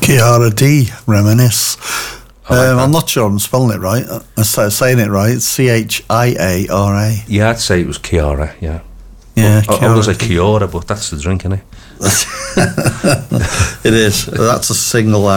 Chiara D. Reminisce. I'm not sure I'm spelling it right. I'm saying it right. It's Chiara. Yeah, I'd say it was Chiara, yeah. Yeah, I was going to say Chiora, but that's the drink, innit? It is. That's a single